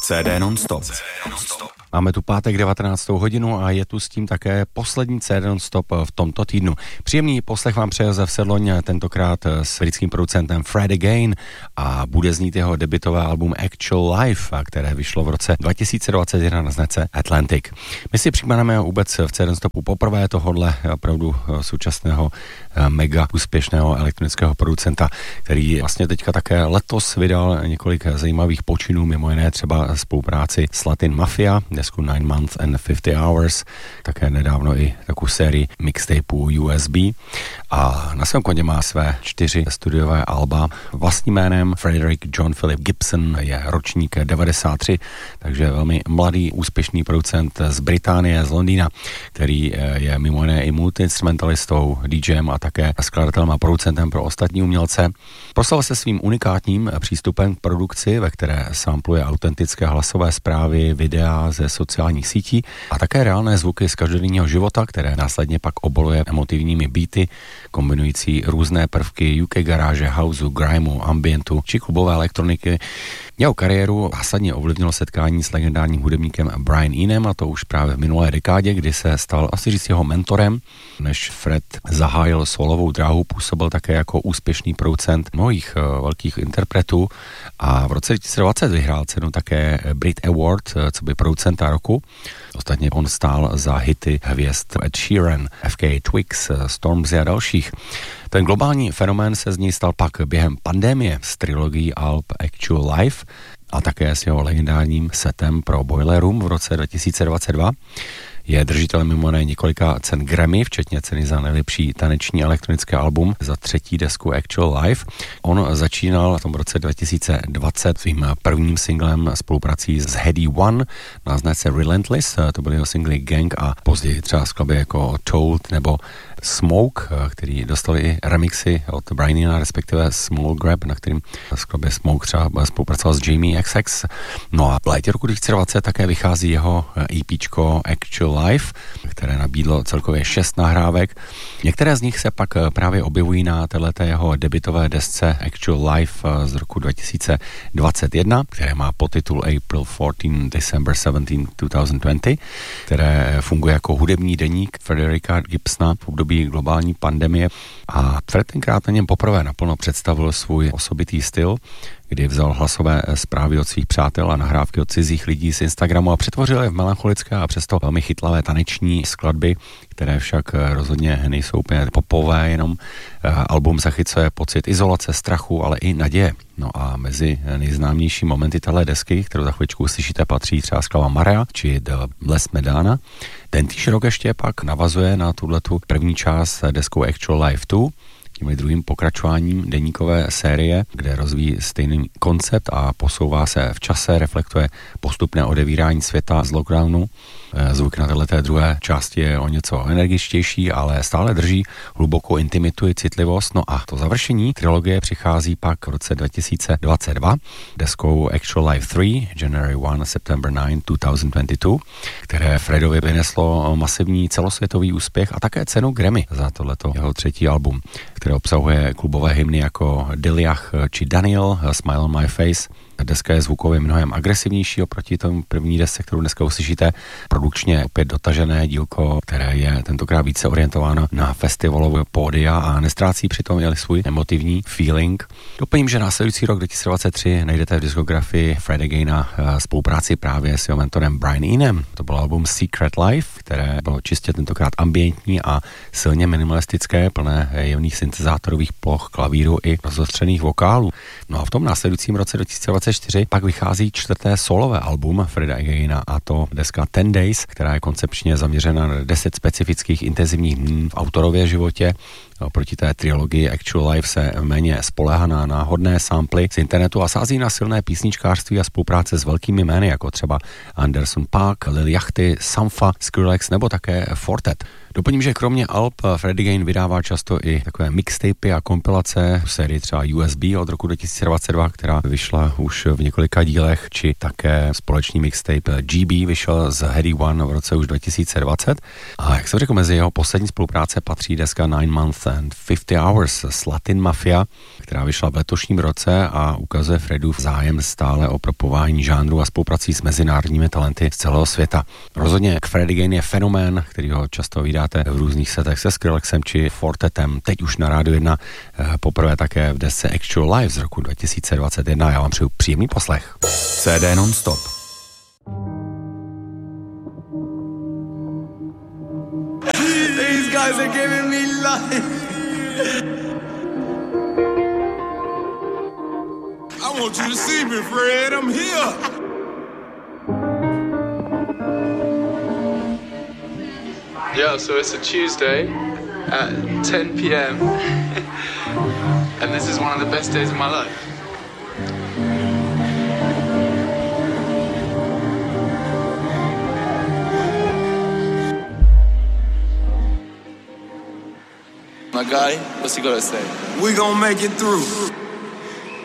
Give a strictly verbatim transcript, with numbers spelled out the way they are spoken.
C D non-stop. Máme tu pátek devatenáctou hodinu a je tu s tím také poslední C D non-stop v tomto týdnu. Příjemný poslech vám přeje Josef Sedloň, tentokrát s britským producentem Fred Again, a bude znít jeho debutové album Actual Life, které vyšlo v roce dva tisíce dvacet jedna na značce Atlantic. My si připomeneme vůbec v C D non-stopu poprvé tohodle opravdu současného mega úspěšného elektronického producenta, který vlastně teďka také letos vydal několik zajímavých počinů, mimo jiné třeba spolupráci s Latin Mafia, desku Nine Months and Fifty Hours, také nedávno i takovou sérii mixtapeů U S B, a na svém koně má své čtyři studiové alba vlastním jménem. Frederick John Philip Gibson je ročník devadesát tři, takže velmi mladý, úspěšný producent z Británie, z Londýna, který je mimo jiné i multiinstrumentalistou, DJem a také skladatelem a producentem pro ostatní umělce. Proslavil se svým unikátním přístupem k produkci, ve které sampluje autentické hlasové zprávy, videa ze sociálních sítí a také reálné zvuky z každodenního života, které následně pak oboluje emotivními beaty, kombinující různé prvky U K garáže, houseu, grimeu, ambientu či klubové elektroniky. Jeho kariéru zásadně ovlivnilo setkání s legendárním hudebníkem Brian Inem, a to už právě v minulé dekádě, kdy se stal asi říct jeho mentorem. Než Fred zahájil solovou dráhu, působil také jako úspěšný producent mnohých uh, velkých interpretů a v roce dva tisíce dvacet vyhrál cenu také Brit Award, uh, co by producenta roku. Ostatně on stál za hity hvězd Ed Sheeran, F K Twigs, Stormzy a dalších. Ten globální fenomén se z něj stal pak během pandemie s trilogií alb Actual Life a také s jeho legendárním setem pro Boiler Room v roce dva tisíce dvacet dva. Je držitelem mimo jiné několika cen Grammy, včetně ceny za nejlepší taneční elektronické album za třetí desku Actual Life. On začínal v tom roce dva tisíce dvacet svým prvním singlem spoluprací s Heady One na značce Relentless, to byly jeho singly Gang a později třeba skladby jako Told nebo Smoke, který dostali i remixy od Briana, respektive Small Grab, na kterým skladbě Smoke třeba spolupracoval s Jamie X X. No a v létě roku dva tisíce dvacet také vychází jeho EPčko Actual Life, které nabídlo celkově šest nahrávek. Některé z nich se pak právě objevují na této jeho debutové desce Actual Life z roku dva tisíce dvacet jedna, které má podtitul April fourteenth, December seventeenth, twenty twenty, které funguje jako hudební deník Fredericka Gibsona v období globální pandemie, a Fred tenkrát na něm poprvé naplno představil svůj osobitý styl, kdy vzal hlasové zprávy od svých přátel a nahrávky od cizích lidí z Instagramu a přetvořil je v melancholické a přesto velmi chytlavé taneční skladby, které však rozhodně nejsou úplně popové, jenom album zachycuje pocit izolace, strachu, ale i naděje. No a mezi nejznámější momenty téhle desky, kterou za chvíličku uslyšíte, patří třeba skladba Maria či The Blessed Madonna. Ten týž rok ještě pak navazuje na tuhletu první část deskou Actual Life dva, tím druhým pokračováním deníkové série, kde rozvíjí stejný koncept a posouvá se v čase, reflektuje postupné odevírání světa z lockdownu. Zvuk na této druhé části je o něco energičtější, ale stále drží hlubokou intimitu i citlivost. No a to završení trilogie přichází pak v roce dva tisíce dvacet dva deskou Actual Life tři, January first, September ninth, twenty twenty-two, které Fredovi vyneslo masivní celosvětový úspěch a také cenu Grammy za tohleto jeho třetí album, které obsahuje klubové hymny jako Diliach či Daniel, Smile on My Face. Deska je zvukově mnohem agresivnější oproti tomu první desce, kterou dneska uslyšíte. Produkčně opět dotažené dílko, které je tentokrát více orientováno na festivalové pódia a nestrácí přitom i svůj emotivní feeling. Doplním, že následující rok dva tisíce dvacet tři najdete v diskografii Fred Againa spolupráci právě s jeho mentorem Brian Inem. To byl album Secret Life, které bylo čistě tentokrát ambientní a silně minimalistické, plné jemných syntezátorových ploch, klavíru i rozostřených vokálů. No a v tom následujícím roce dva tisíce dvacet čtyři pak vychází čtvrté solové album Freda Againa, a to deska Ten Days, která je koncepčně zaměřena na deset specifických intenzivních dní v autorově životě. Proti té trilogii Actual Life se méně spoléhá na náhodné samply z internetu a sází na silné písničkářství a spolupráce s velkými jmény, jako třeba Anderson .Paak, Lil Yachty, Sampha, Skrillex nebo také Fortet. Doplním, že kromě alb Fred Again vydává často i takové mixtapy a kompilace v sérii třeba U S B od roku dva tisíce dvacet dva, která vyšla už v několika dílech, či také společný mixtape G B vyšel z Heady One v roce už dva tisíce dvacet. A jak jsem řekl, mezi jeho poslední spolupráce patří deska Nine Months and fifty hours s Latin Mafia, která vyšla v letošním roce a ukazuje Fredův zájem stále o propování žánru a spoluprací s mezinárodními talenty z celého světa. Rozhodně Fred Again je fenomén, který ho často vydáte v různých setech se Skrillexem či Fortetem, teď už na Rádiu jedna, poprvé také v desce Actual Live z roku dva tisíce dvacet jedna. Já vám přeju příjemný poslech. C D non-stop. These guys are giving me life. I want you to see me, Fred. I'm here. Yeah, so it's a Tuesday at ten p.m. and this is one of the best days of my life. My guy, what's he gonna say? We gonna make it through.